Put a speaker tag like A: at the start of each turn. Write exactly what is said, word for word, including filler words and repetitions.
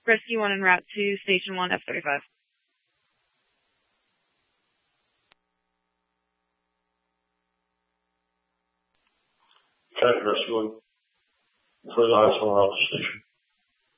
A: Rescue one en route to Station one, F thirty-five.
B: Okay, Rescue one. Further eyes on the station.